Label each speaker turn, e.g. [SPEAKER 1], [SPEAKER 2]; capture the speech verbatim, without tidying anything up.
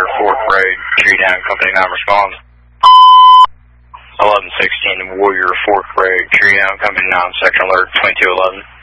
[SPEAKER 1] Warrior, fourth grade, tree down, company nine responds. eleven sixteen, Warrior, fourth grade, tree down, company nine, section alert, twenty-two eleven.